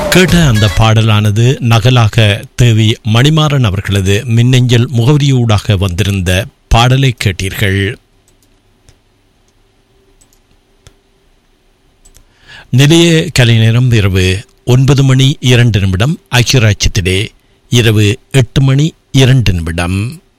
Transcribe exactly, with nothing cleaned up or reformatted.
கேட்ட அந்த பாடலானது நகலாக தேவி மணிமாறன் அவர்களது மின்னஞ்சல் முகவரியூடாக வந்திருந்த பாடலை கேட்டீர்கள். நிலைய கலைநேரம் இரவு ஒன்பது மணி இரண்டு நிமிடம். ஐக்கியராட்சியத்திலே இரவு எட்டு மணி இரண்டு நிமிடம்.